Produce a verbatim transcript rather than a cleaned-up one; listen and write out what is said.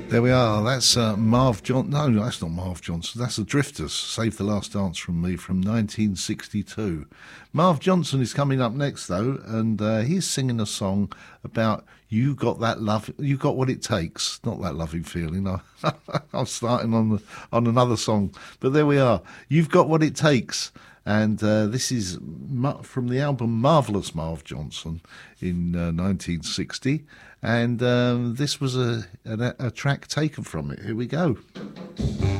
There we are. That's uh, Marv Johnson. No, that's not Marv Johnson. That's the Drifters. Save the Last Dance from Me from nineteen sixty-two. Marv Johnson is coming up next, though, and uh, he's singing a song about you got that love, you got what it takes. Not that loving feeling. I, I'm starting on the, on another song, but there we are. You've got what it takes. And uh, this is from the album Marvellous Marv Johnson in uh, nineteen sixty. And um, this was a, a, a track taken from it. Here we go.